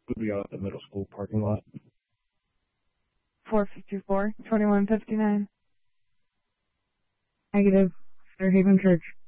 Would be out at the middle school parking lot. 454-2159. Negative. Fairhaven Church.